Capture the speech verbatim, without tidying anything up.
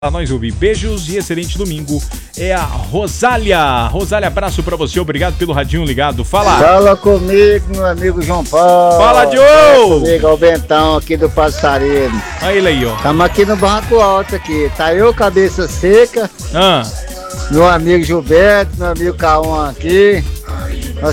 Pra nós ouvir. Beijos e excelente domingo. É a Rosália. Rosália, abraço pra você. Obrigado pelo radinho ligado. Fala. Fala comigo, meu amigo João Paulo. Fala, Joe. Fala comigo, é o Bentão aqui do Passarinho. Olha ele aí, ó. Estamos aqui no Barranco Alto aqui. Tá eu, Cabeça Seca. Ah. Meu amigo Gilberto, meu amigo Cauã aqui.